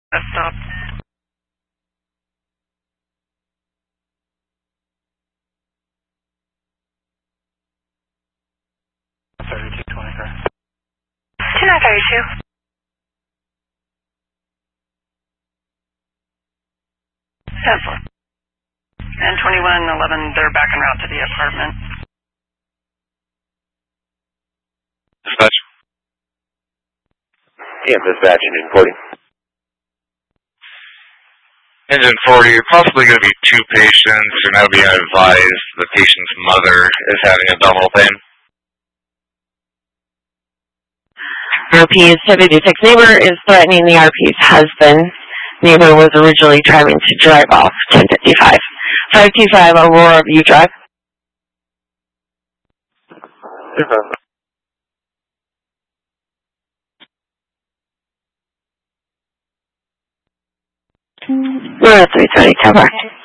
Stop. 3220. 2932. Excellent. And 2111, they're back en route to the apartment. Dispatch. Yeah, dispatch and reporting. Engine 40, possibly going to be 2 patients. You're now being advised the patient's mother is having abdominal pain. RP's 726 neighbor is threatening the RP's husband. Neighbor was originally driving to drive off 1055. 525 Aurora View Drive. We're at 330, cover.